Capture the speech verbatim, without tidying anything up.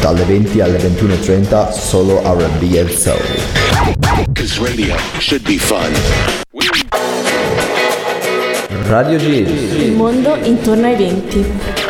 dalle venti alle ventuno e trenta solo R and B e Soul. Cause radio should be fun. Radio Giz. Il mondo intorno ai venti.